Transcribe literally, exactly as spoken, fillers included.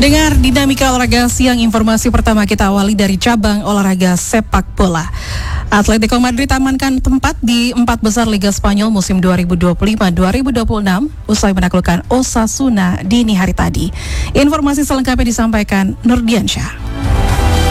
Pendengar Dinamika Olahraga Siang, informasi pertama kita awali dari cabang olahraga sepak bola. Atletico Madrid amankan tempat di empat besar Liga Spanyol musim dua ribu dua puluh lima dua ribu dua puluh enam usai menaklukkan Osasuna dini hari tadi. Informasi selengkapnya disampaikan Nurdiansyah.